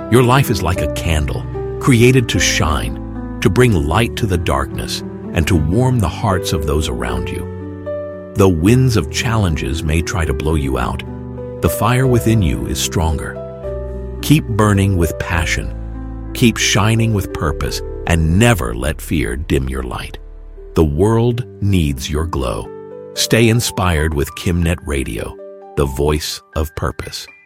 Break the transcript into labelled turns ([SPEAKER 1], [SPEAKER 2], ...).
[SPEAKER 1] Your life is like a candle, created to shine, to bring light to the darkness, and to warm the hearts of those around you. Though winds of challenges may try to blow you out, the fire within you is stronger. Keep burning with passion, keep shining with purpose, and never let fear dim your light. The world needs your glow. Stay inspired with KimNet Radio, the voice of purpose.